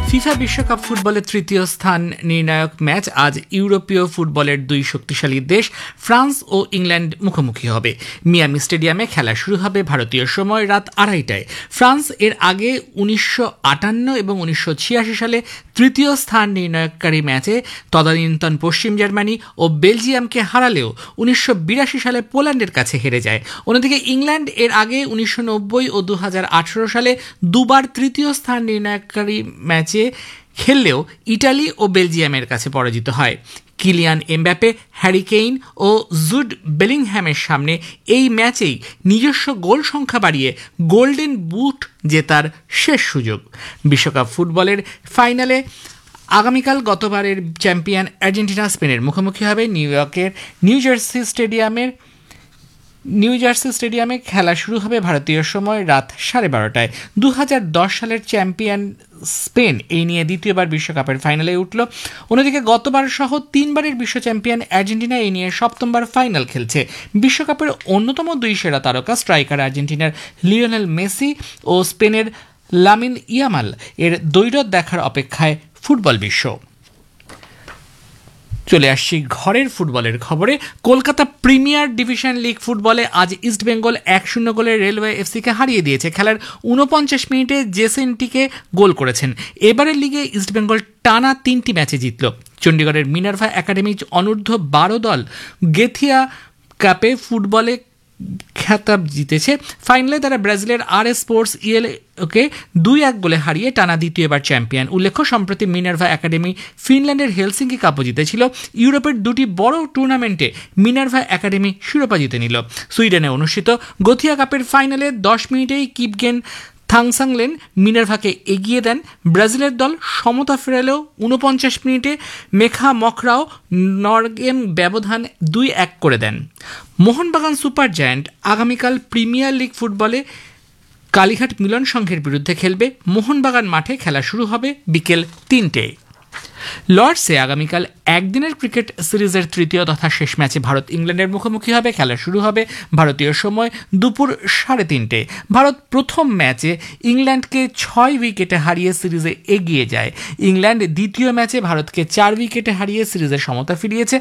FIFA বিশ্বকাপ ফুটবলের তৃতীয় স্থান নির্ণায়ক ম্যাচ আজ ইউরোপীয় ফুটবলের দুই শক্তিশালী দেশ ফ্রান্স ও ইংল্যান্ড মুখোমুখি হবে। মিয়ামি স্টেডিয়ামে খেলা শুরু হবে ভারতীয় সময় রাত 2:30টায়। ফ্রান্স এর আগে 1958 এবং 1986 সালে তৃতীয় স্থান নির্ণয়কারী ম্যাচে তদানীন্তন পশ্চিম জার্মানি ও বেলজিয়ামকে হারালেও 1982 সালে পোল্যান্ডের কাছে হেরে যায়। অন্যদিকে ইংল্যান্ড এর আগে 1990 ও 2018 সালে দুবার তৃতীয় স্থান নির্ণয়কারী ম্যাচে খেললেও ইটালি ও বেলজিয়ামের কাছে পরাজিত হয়। কিলিয়ান এমবাপ্পে, হ্যারি কেইন ও জুড বেলিংহ্যামের সামনে এই ম্যাচেই নিজস্ব গোল সংখ্যা বাড়িয়ে গোল্ডেন বুট জেতার শেষ সুযোগ। বিশ্বকাপ ফুটবলের ফাইনালে আগামীকাল গতবারের চ্যাম্পিয়ন আর্জেন্টিনা স্পেনের মুখোমুখি হবে। নিউইয়র্কের নিউ জার্সি স্টেডিয়ামে খেলা শুরু হবে ভারতীয় সময় রাত 12:30টায়। 2010 সালের চ্যাম্পিয়ন স্পেন এই নিয়ে দ্বিতীয়বার বিশ্বকাপের ফাইনালে উঠল। অন্যদিকে গতবার সহ 3বারের বিশ্ব চ্যাম্পিয়ন আর্জেন্টিনা এই নিয়ে সপ্তমবার ফাইনাল খেলছে। বিশ্বকাপের অন্যতম দুই সেরা তারকা স্ট্রাইকার আর্জেন্টিনার লিওনেল মেসি ও স্পেনের লামিন ইয়ামাল এর দ্বৈরথ দেখার অপেক্ষায় ফুটবল বিশ্ব। চলে আসছি ঘরের ফুটবলের খবরে। কলকাতা প্রিমিয়ার ডিভিশন লিগ ফুটবলে আজ ইস্টবেঙ্গল 1-0 গোলে রেলওয়ে এফসিকে হারিয়ে দিয়েছে। খেলার 49 মিনিটে জেসেন্টিকে গোল করেছেন। এবারের লিগে ইস্টবেঙ্গল টানা 3টি ম্যাচে জিতল। চণ্ডীগড়ের মিনার্ভা একাডেমি অনূর্ধ্ব 12 দল গেথিয়া কাপে ফুটবলে খেতাব জিতেছে। ফাইনালে তারা ব্রাজিলের RS স্পোর্টস ইএলকে 2-1 গোলে হারিয়ে টানা দ্বিতীয়বার চ্যাম্পিয়ন। উল্লেখ্য, সম্প্রতি মিনার্ভা একাডেমি ফিনল্যান্ডের হেলসিঙ্কি কাপও জিতেছিল। ইউরোপের দুটি বড় টুর্নামেন্টে মিনার্ভা একাডেমি শিরোপা জিতে নিল। সুইডেনে অনুষ্ঠিত গোথিয়া কাপের ফাইনালে 10 মিনিটেই কিপগেন থাংসাংলেন মিনার্ভাকে এগিয়ে দেন। ব্রাজিলের দল সমতা ফেরালেও 49 মিনিটে মেখা মখরাও নরগেম ব্যবধান 2-1 করে দেন। মোহনবাগান সুপার জায়ান্ট আগামীকাল প্রিমিয়ার লিগ ফুটবলে কালীঘাট মিলন সংঘের বিরুদ্ধে খেলবে। মোহনবাগান মাঠে খেলা শুরু হবে বিকেল 3টায়। লর্ডসে আগামীকাল একদিনের ক্রিকেট সিরিজের তৃতীয় তথা শেষ ম্যাচে ভারত ইংল্যান্ডের মুখোমুখি হবে। খেলা শুরু হবে ভারতীয় সময় দুপুর 3:30টায়। ভারত প্রথম ম্যাচে ইংল্যান্ডকে 6 উইকেটে হারিয়ে সিরিজে এগিয়ে যায়। ইংল্যান্ড দ্বিতীয় ম্যাচে ভারতকে 4 উইকেটে হারিয়ে সিরিজের সমতা ফিরিয়েছে।